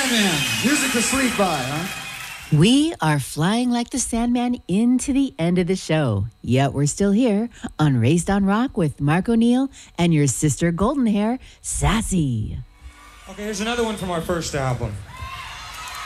Sandman, music to sleep by, huh? We are flying like the Sandman into the end of the show. Yet we're still here on Raised on Rock with Mark O'Neill and your sister Golden Hair, Sassy. Okay, here's another one from our first album.